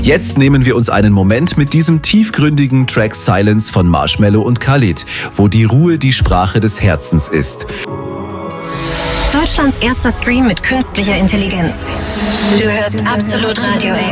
Jetzt nehmen wir uns einen Moment mit diesem tiefgründigen Track Silence von Marshmello und Khalid, wo die Ruhe die Sprache des Herzens ist. Deutschlands erster Stream mit künstlicher Intelligenz. Du hörst Absolut Radio, ey.